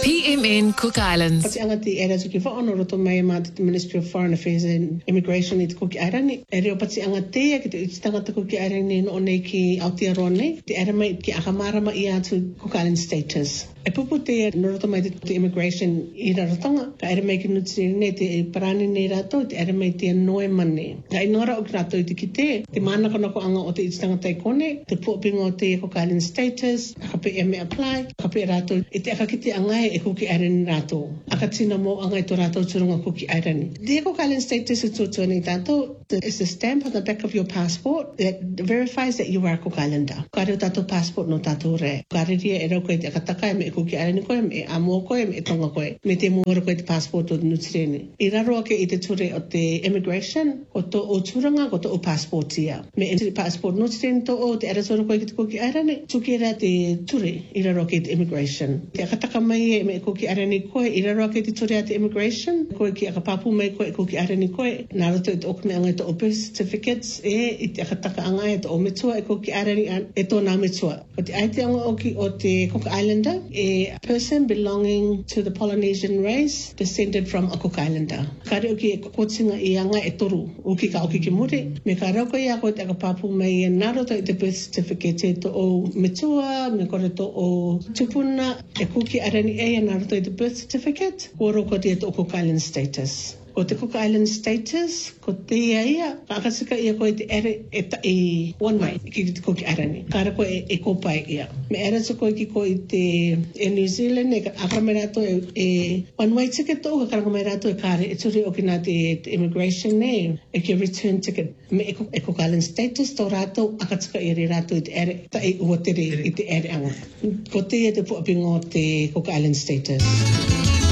PMN Cook Islands. Pati anga ti era tuki wha ono roto mai ma te Ministry of Foreign Affairs and Immigration i te Cook Islands. E reo pati anga te ki te tangata Cook Islands no nei ki Aotearoa nei. Te era mai ki akamarama i atu Cook Island status. E pupu te no roto mai te immigration i rarotonga. Ka era mai ki nutiri nei te parani nei rato, te era mai te noe mane. Ka inora o ki rato i te ki te manaka nako anga o te tangata i kone, te puopinga o te Cook Island status, ka pe e me apply, ka pe rato i te akakiti angai e Cook Island rato. Aka tina mo anga i to rato turunga Cook Island. The Cook Island status is to ni tato is the stamp on the back of your passport that verifies that you are a Cook Islander. Ka reo tato passport no tato re. Ka reria e rau koe te akataka e me Cook Island koe, me amo koe, me tonga koe. Me te muara koe te passport o nutirene. I raro ake i te ture o te immigration, o to o turanga, o to o passport ia. Me e passport nutirene to o te aratora koe ki te Cook Island, tukera te ture i raro ake te immigration. Te akataka mai e me Cook Island koe, i raro ake te ture a te immigration, koe ki akapapu mai koe Cook Island koe, nā roto i te okme anga i te o birth certificates, i te akataka anga i te o metua e Cook Island, e tō nā metua. O te aite anga o te Cook Islander, a person belonging to the Polynesian race descended from a Cook Islander. Kare o ki e kokotinga i anga e toru, o ki ka o ki muri, me ka rauko i a koe te akapapu mai e nā roto i te birth certificate e to o metua, me kore to o tupuna, e Cook Island e nā roto i te birth certificate, koro ko te o Cook Island status. Ko te Cook Island status, ko te ia, ka akasika ia koe te ere e one way ki te Cook Island. Kara koe e kopai ia. Me ere sa koe ki koe e New Zealand, e akaramerato e one way ticket o, ka karamerato e kare, e turi o ki nā te immigration ne, e ki return ticket. Me e Cook Island status, tō rato, akatika i re rato i te ere, ta e ua tere i te ere anga. Ko te e te puapingo te Cook Island status.